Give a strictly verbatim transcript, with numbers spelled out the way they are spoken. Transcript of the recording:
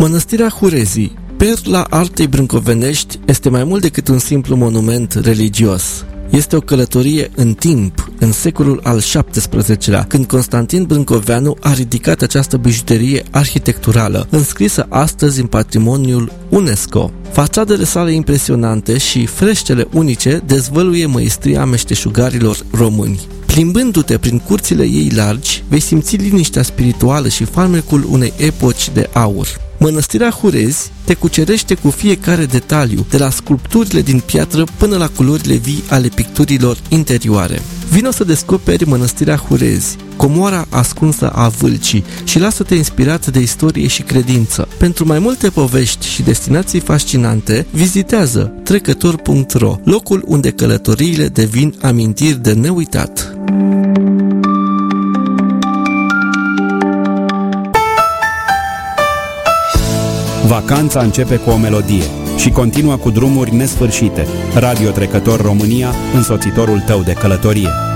Mănăstirea Hurezii, perla artei brâncovenești, este mai mult decât un simplu monument religios. Este o călătorie în timp, în secolul al șaptesprezecelea, când Constantin Brâncoveanu a ridicat această bijuterie arhitecturală, înscrisă astăzi în patrimoniul UNESCO. Fațadele sale impresionante și freștele unice dezvăluie măestria meșteșugarilor români. Plimbându-te prin curțile ei largi, vei simți liniștea spirituală și farmecul unei epoci de aur. Mănăstirea Hurezi te cucerește cu fiecare detaliu, de la sculpturile din piatră până la culorile vii ale picturilor interioare. Vino să descoperi Mănăstirea Hurezi, comoara ascunsă a Vâlcii, și lasă-te inspirat de istorie și credință. Pentru mai multe povești și destinații fascinante, vizitează trecător punct ro, locul unde călătoriile devin amintiri de neuitat. Vacanța începe cu o melodie și continuă cu drumuri nesfârșite. Radio Trecător România, însoțitorul tău de călătorie.